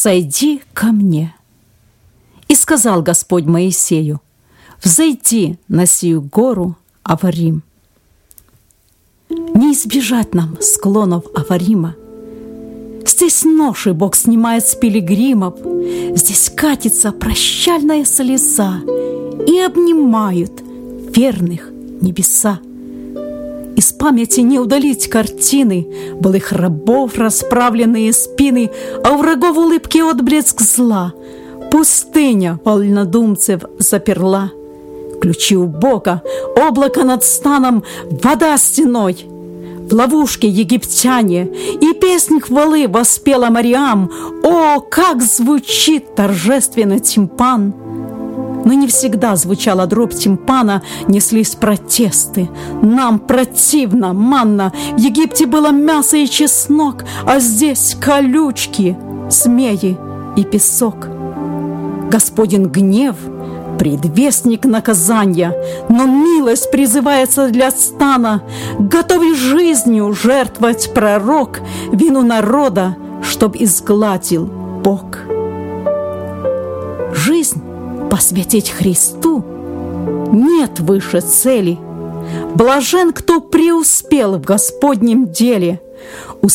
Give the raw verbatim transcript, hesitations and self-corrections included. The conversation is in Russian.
«Сойди ко мне». И сказал Господь Моисею: «Взойди на сию гору Аварим». Не избежать нам склонов Аварима. Здесь ноши Бог снимает с пилигримов, здесь катится прощальная слеза, и обнимают верных небеса. Из памяти не удалить картины былых рабов расправленные спины, а у врагов улыбки отблеск зла. Пустыня вольнодумцев заперла. Ключи у Бога, облако над станом, вода стеной. В ловушке египтяне, и песнь хвалы воспела Мариам. О, как звучит торжественно тимпан! Но не всегда звучала дробь тимпана, неслись протесты. Нам противно, манна, в Египте было мясо и чеснок, а здесь колючки, змеи и песок. Господень гнев — предвестник наказания, но милость призывается для стана. Готовый жизнью жертвовать пророк вину народа, чтоб изгладил Бог. Жизнь посвятить Христу нет выше цели. Блажен, кто преуспел в Господнем деле.